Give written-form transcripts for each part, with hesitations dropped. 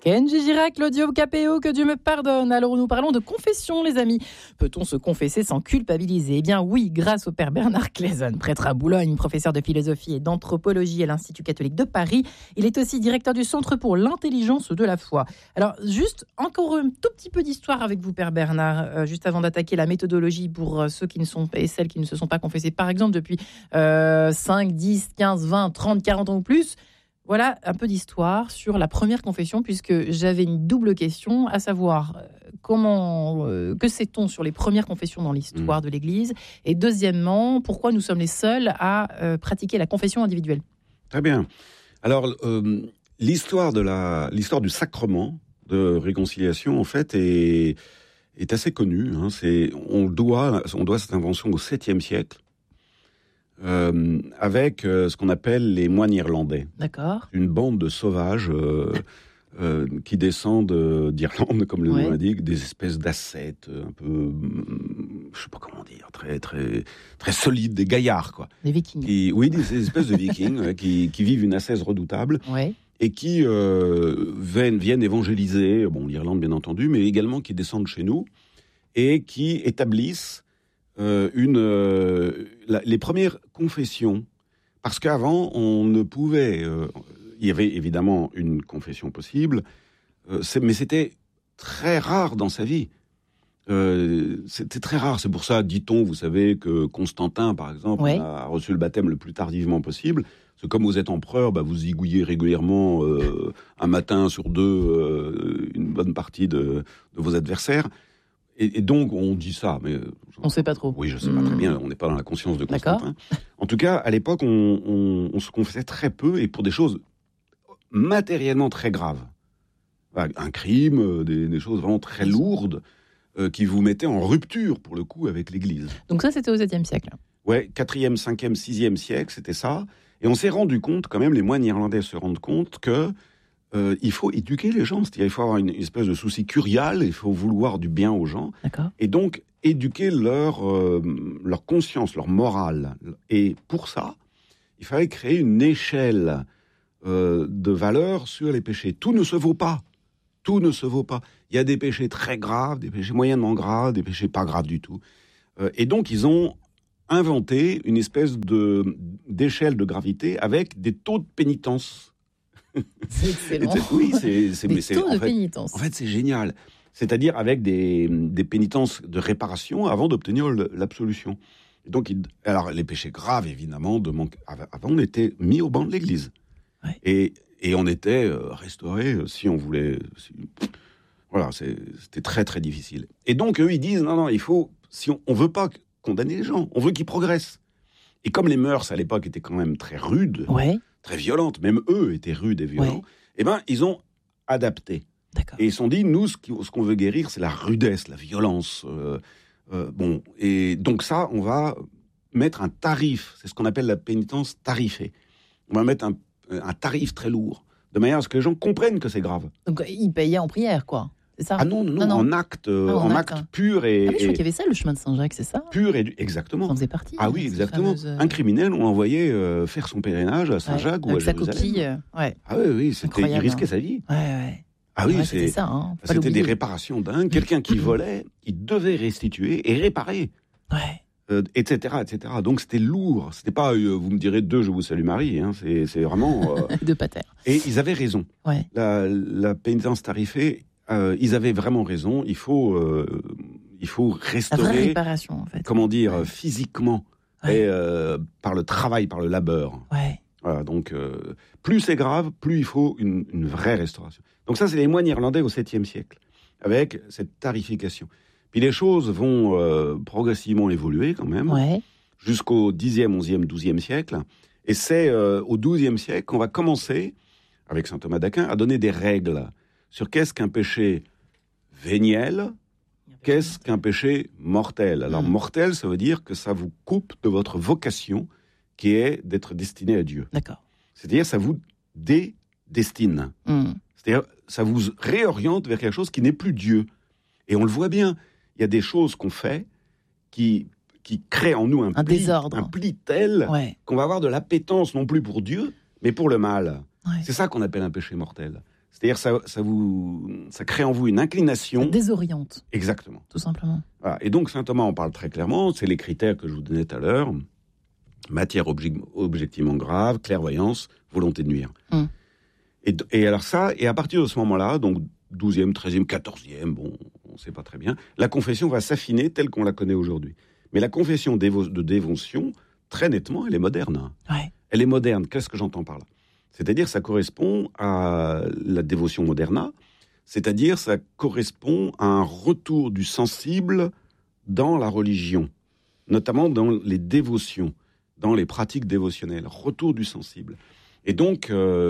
Kenji Girac, l'audio KPO, que Dieu me pardonne. Alors nous parlons de confession, les amis. Peut-on se confesser sans culpabiliser ? Eh bien oui, grâce au père Bernard Claison, prêtre à Boulogne, professeur de philosophie et d'anthropologie à l'Institut catholique de Paris. Il est aussi directeur du Centre pour l'intelligence de la foi. Alors juste encore un tout petit peu d'histoire avec vous, père Bernard, juste avant d'attaquer la méthodologie pour ceux qui ne sont et celles qui ne se sont pas confessés, par exemple depuis 5, 10, 15, 20, 30, 40 ans ou plus. Voilà un peu d'histoire sur la première confession, puisque j'avais une double question, à savoir que sait-on sur les premières confessions dans l'histoire de l'Église ? Et deuxièmement, pourquoi nous sommes les seuls à pratiquer la confession individuelle ? Très bien. Alors, l'histoire du sacrement de réconciliation, en fait, est assez connue. Hein. On doit cette invention au 7e siècle. Avec ce qu'on appelle les moines irlandais. D'accord. Une bande de sauvages qui descendent d'Irlande, comme le nom l'indique, des espèces d'ascètes un peu, je sais pas comment dire, très, très, très solides, des gaillards, quoi. Des vikings. Des espèces de vikings qui vivent une ascèse redoutable. Ouais. Et qui viennent évangéliser, l'Irlande bien entendu, mais également qui descendent chez nous et qui établissent les premières confessions, parce qu'avant on ne pouvait, il y avait évidemment une confession possible, mais c'était très rare dans sa vie. C'était très rare, c'est pour ça, dit-on, vous savez, que Constantin, par exemple, a reçu le baptême le plus tardivement possible. Parce que comme vous êtes empereur, vous zigouillez régulièrement, un matin sur deux, une bonne partie de vos adversaires. Et donc, on dit ça, mais... On ne sait pas trop. Oui, je ne sais pas très bien, on n'est pas dans la conscience de Constantin. En tout cas, à l'époque, on se confessait très peu, et pour des choses matériellement très graves. Un crime, des choses vraiment très lourdes, qui vous mettaient en rupture, pour le coup, avec l'Église. Donc ça, c'était au 7e siècle. Ouais, 4e, 5e, 6e siècle, c'était ça. Et on s'est rendu compte, quand même, les moines irlandais se rendent compte que il faut éduquer les gens, c'est-à-dire il faut avoir une espèce de souci curial, il faut vouloir du bien aux gens, et donc éduquer leur conscience, leur morale. Et pour ça, il fallait créer une échelle de valeurs sur les péchés. Tout ne se vaut pas. Tout ne se vaut pas. Il y a des péchés très graves, des péchés moyennement graves, des péchés pas graves du tout. Et donc ils ont inventé une espèce d'échelle de gravité avec des taux de pénitence. C'est excellent. Oui, pénitence. En fait, c'est génial. C'est-à-dire avec des pénitences de réparation avant d'obtenir l'absolution. Et donc, alors, les péchés graves, évidemment, avant, on était mis au banc de l'Église. Ouais. Et on était restauré si on voulait. Voilà, c'était très, très difficile. Et donc, eux, ils disent, non, il faut... Si on veut pas condamner les gens, on veut qu'ils progressent. Et comme les mœurs, à l'époque, étaient quand même très rudes... très violentes, même eux étaient rudes et violents, ils ont adapté. D'accord. Et ils se sont dit, nous, ce qu'on veut guérir, c'est la rudesse, la violence. Et donc ça, on va mettre un tarif, c'est ce qu'on appelle la pénitence tarifée. On va mettre un tarif très lourd, de manière à ce que les gens comprennent que c'est grave. Donc ils payaient en prière, quoi. C'est ça ? Ah non, en acte, acte pur et... Ah oui, je crois qu'il y avait ça, le chemin de Saint-Jacques, c'est ça ? Pur et... Exactement. Ça faisait partie. Ah oui, exactement. Un criminel, on l'envoyait faire son pèlerinage à Saint-Jacques ou à Jérusalem. Avec sa coquille, Ah oui, il risquait sa vie. Ouais. Ah oui, c'était ça. Hein, c'était des réparations dingues. Quelqu'un qui volait, il devait restituer et réparer. Etc., etc. Donc c'était lourd. C'était pas, vous me direz, je vous salue Marie. Hein. C'est vraiment... de pater. Et ils avaient raison. Ouais. La pénitence tarifée, ils avaient vraiment raison. Il faut restaurer... La vraie réparation, en fait. Comment dire, physiquement, et par le travail, par le labeur. Ouais. Voilà, donc, plus c'est grave, plus il faut une vraie restauration. Donc ça, c'est les moines irlandais au 7e siècle, avec cette tarification. Puis les choses vont progressivement évoluer quand même, jusqu'au 10e, 11e, 12e siècle. Et c'est au 12e siècle qu'on va commencer, avec saint Thomas d'Aquin, à donner des règles sur qu'est-ce qu'un péché véniel, qu'est-ce qu'un péché mortel. Alors mortel, ça veut dire que ça vous coupe de votre vocation, qui est d'être destiné à Dieu. D'accord. C'est-à-dire, ça vous dédestine. C'est-à-dire, ça vous réoriente vers quelque chose qui n'est plus Dieu. Et on le voit bien. Il y a des choses qu'on fait qui créent en nous un désordre. Un pli tel qu'on va avoir de l'appétence non plus pour Dieu, mais pour le mal. Ouais. C'est ça qu'on appelle un péché mortel. C'est-à-dire ça crée en vous une inclination. Ça désoriente. Exactement. Tout simplement. Voilà. Et donc saint Thomas en parle très clairement. C'est les critères que je vous donnais tout à l'heure. Matière objectivement grave, clairvoyance, volonté de nuire. Et alors ça, et à partir de ce moment-là, donc 12e, 13e, 14e, bon, on ne sait pas très bien, la confession va s'affiner telle qu'on la connaît aujourd'hui. Mais la confession de dévotion, très nettement, elle est moderne. Ouais. Elle est moderne. Qu'est-ce que j'entends par là ? C'est-à-dire, ça correspond à la dévotion moderna, c'est-à-dire, ça correspond à un retour du sensible dans la religion, notamment dans les dévotions, dans les pratiques dévotionnelles. Retour du sensible. Et donc,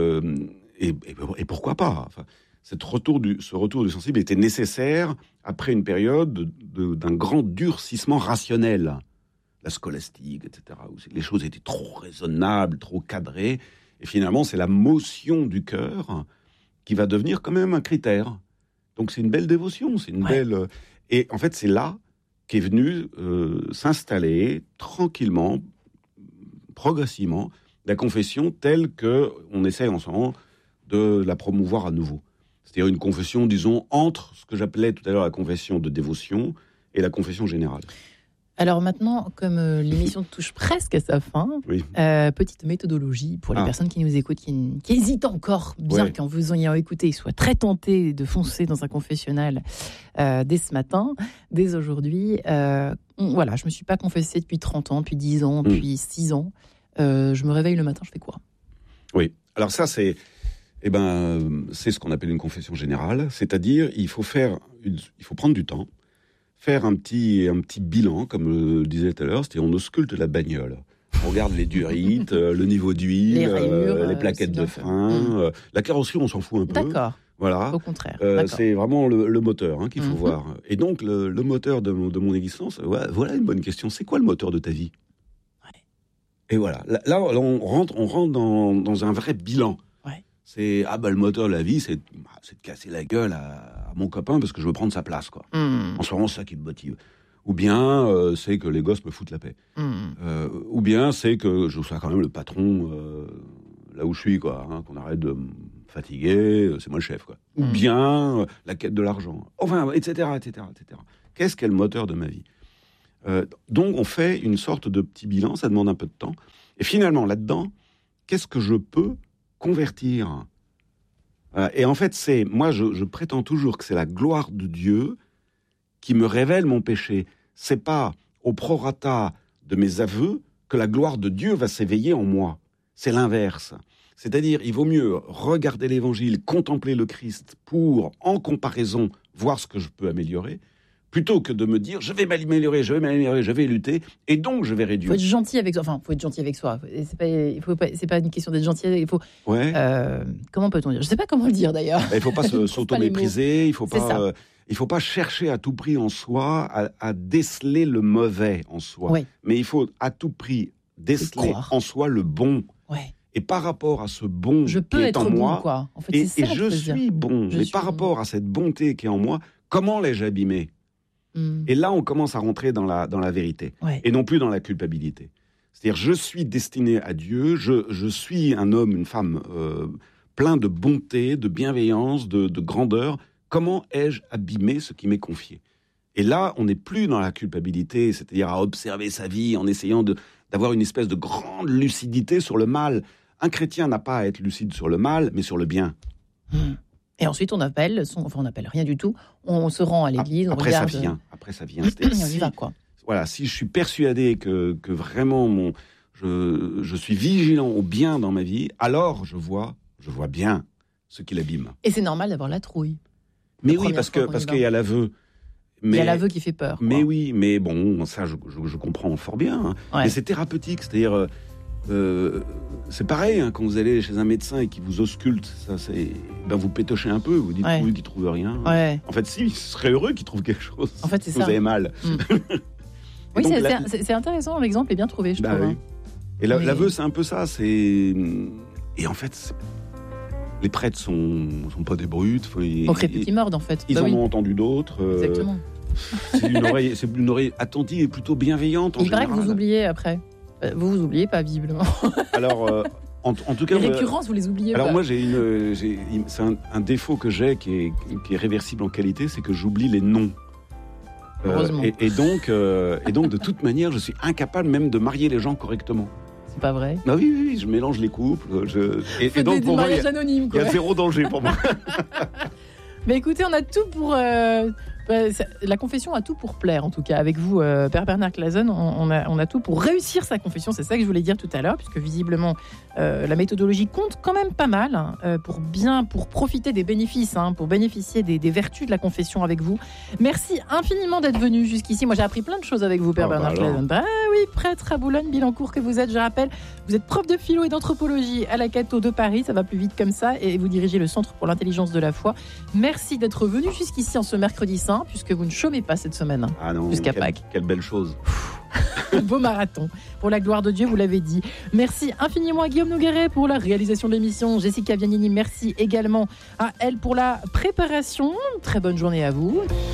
et pourquoi pas ? Enfin, ce retour du sensible était nécessaire après une période d'un grand durcissement rationnel. La scolastique, etc., où les choses étaient trop raisonnables, trop cadrées. Et finalement, c'est la motion du cœur qui va devenir quand même un critère. Donc c'est une belle dévotion, c'est une belle... Et en fait, c'est là qu'est venue s'installer tranquillement, progressivement, la confession telle qu'on essaie en ce moment de la promouvoir à nouveau. C'est-à-dire une confession, disons, entre ce que j'appelais tout à l'heure la confession de dévotion et la confession générale. Alors maintenant, comme l'émission touche presque à sa fin, petite méthodologie pour les personnes qui nous écoutent, qui hésitent encore, bien qu'en vous ayant écouté, ils soient très tentés de foncer dans un confessionnal dès ce matin, dès aujourd'hui. Voilà, je ne me suis pas confessée depuis 30 ans, depuis 10 ans, depuis 6 ans. Je me réveille le matin, je fais quoi ? Oui, alors ça c'est ce qu'on appelle une confession générale, c'est-à-dire il faut prendre du temps, faire un petit bilan, comme le disait tout à l'heure, c'est-à-dire on ausculte la bagnole. On regarde les durites, le niveau d'huile, les rayures, les plaquettes de frein. La carrosserie, on s'en fout un peu. D'accord. Voilà. Au contraire. C'est vraiment le moteur qu'il faut voir. Et donc, le moteur de mon existence, voilà une bonne question. C'est quoi le moteur de ta vie ? Et voilà. Là, on rentre dans un vrai bilan. C'est le moteur de la vie, c'est de casser la gueule à mon copain parce que je veux prendre sa place, quoi. En ce moment, c'est ça qui me motive. Ou bien c'est que les gosses me foutent la paix. Ou bien c'est que je sois quand même le patron là où je suis, quoi. Qu'on arrête de me fatiguer, c'est moi le chef, quoi. Ou bien la quête de l'argent. Enfin, etc., etc., etc. Qu'est-ce qu'est le moteur de ma vie ? Donc, on fait une sorte de petit bilan, ça demande un peu de temps. Et finalement, là-dedans, qu'est-ce que je peux convertir ? Et en fait, moi, je prétends toujours que c'est la gloire de Dieu qui me révèle mon péché. C'est pas au prorata de mes aveux que la gloire de Dieu va s'éveiller en moi. C'est l'inverse. C'est-à-dire, il vaut mieux regarder l'Évangile, contempler le Christ pour, en comparaison, voir ce que je peux améliorer, plutôt que de me dire, je vais m'améliorer, je vais lutter, et donc je vais réduire. Il faut être gentil avec soi. Enfin, il faut être gentil avec soi. C'est pas une question d'être gentil. Il faut. Comment peut-on dire ? Je ne sais pas comment le dire d'ailleurs. Il ne faut pas s'auto-mépriser. Il ne faut pas chercher à tout prix en soi à déceler le mauvais en soi. Mais il faut à tout prix déceler en soi le bon. Et par rapport à ce bon qui est en moi, quoi. En fait, et je suis bon, mais par rapport à cette bonté qui est en moi, comment l'ai-je abîmé ? Et là, on commence à rentrer dans la vérité, et non plus dans la culpabilité. C'est-à-dire, je suis destiné à Dieu, je suis un homme, une femme plein de bonté, de bienveillance, de grandeur. Comment ai-je abîmé ce qui m'est confié ? Et là, on n'est plus dans la culpabilité, c'est-à-dire à observer sa vie en essayant d'avoir une espèce de grande lucidité sur le mal. Un chrétien n'a pas à être lucide sur le mal, mais sur le bien. Et ensuite, on appelle rien du tout. On se rend à l'église, on regarde. Après, ça vient. Et on y va, quoi. Voilà, si je suis persuadé que vraiment je suis vigilant au bien dans ma vie, alors je vois bien ce qui l'abîme. Et c'est normal d'avoir la trouille. Mais oui, parce qu'il y a l'aveu. Il y a l'aveu qui fait peur. Mais quoi. Oui, mais bon, ça, je comprends fort bien. Mais c'est thérapeutique, c'est-à-dire... c'est pareil, quand vous allez chez un médecin et qu'il vous ausculte, vous pétochez un peu, vous dites oui, qu'il trouve rien. En fait, si, il serait heureux qu'il trouve quelque chose. En fait, c'est vous ça. Vous avez mal. Oui, c'est intéressant, l'exemple est bien trouvé, je trouve. Oui. Et l'aveu, c'est un peu ça. Et en fait, les prêtres sont pas des brutes. On crée plus qu'ils mordent, en fait. Ils en ont entendu d'autres. Exactement. C'est une oreille attentive et plutôt bienveillante. Il paraît que vous oubliez après. Vous oubliez pas, visiblement. Alors, En tout cas, les récurrences, vous les oubliez alors pas. moi, c'est un défaut que j'ai qui est réversible en qualité, c'est que j'oublie les noms. Heureusement. Et donc, de toute manière, je suis incapable même de marier les gens correctement. C'est pas vrai. Ah oui, je mélange les couples. Et donc, des pour moi, mariages anonymes, il y quoi. a zéro danger pour moi. Mais écoutez, on a tout pour... la confession a tout pour plaire, en tout cas. Avec vous, Père Bernard Clason, on a tout pour réussir sa confession. C'est ça que je voulais dire tout à l'heure, puisque visiblement, la méthodologie compte quand même pas mal pour profiter des bénéfices, pour bénéficier des vertus de la confession avec vous. Merci infiniment d'être venu jusqu'ici. Moi, j'ai appris plein de choses avec vous, Père Bernard Clason. Ah oui, prêtre à Boulogne-Billancourt que vous êtes, je rappelle. Vous êtes prof de philo et d'anthropologie à la Cato de Paris. Ça va plus vite comme ça. Et vous dirigez le Centre pour l'intelligence de la foi. Merci d'être venu jusqu'ici en ce mercredi saint, puisque vous ne chômez pas cette semaine. Ah non, jusqu'à Pâques. Quelle belle chose. Beau marathon. Pour la gloire de Dieu, vous l'avez dit. Merci infiniment à Guillaume Nogueret pour la réalisation de l'émission. Jessica Vianini, merci également à elle pour la préparation. Très bonne journée à vous.